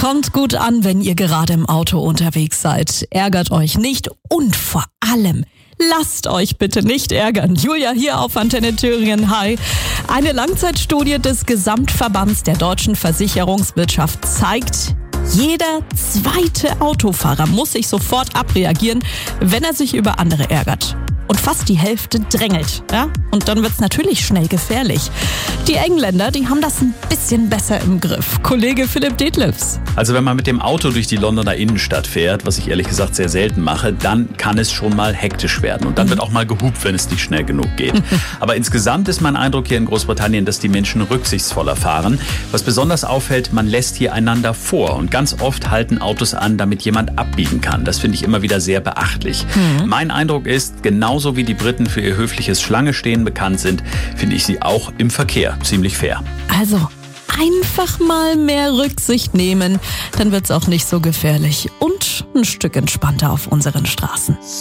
Kommt gut an, wenn ihr gerade im Auto unterwegs seid. Ärgert euch nicht und vor allem, lasst euch bitte nicht ärgern. Julia hier auf Antenne Thüringen. Hi. Eine Langzeitstudie des Gesamtverbands der deutschen Versicherungswirtschaft zeigt, jeder zweite Autofahrer muss sich sofort abreagieren, wenn er sich über andere ärgert. Und fast die Hälfte drängelt. Ja? Und dann wird's natürlich schnell gefährlich. Die Engländer, die haben das ein bisschen besser im Griff. Kollege Philipp Detlefs. Also wenn man mit dem Auto durch die Londoner Innenstadt fährt, was ich ehrlich gesagt sehr selten mache, dann kann es schon mal hektisch werden. Und dann wird auch mal gehupt, wenn es nicht schnell genug geht. Aber insgesamt ist mein Eindruck hier in Großbritannien, dass die Menschen rücksichtsvoller fahren. Was besonders auffällt, man lässt hier einander vor. Und ganz oft halten Autos an, damit jemand abbiegen kann. Das finde ich immer wieder sehr beachtlich. Mein Eindruck ist, genauso wie die Briten für ihr höfliches Schlange-Stehen bekannt sind, finde ich sie auch im Verkehr ziemlich fair. Also einfach mal mehr Rücksicht nehmen, dann wird's auch nicht so gefährlich und ein Stück entspannter auf unseren Straßen.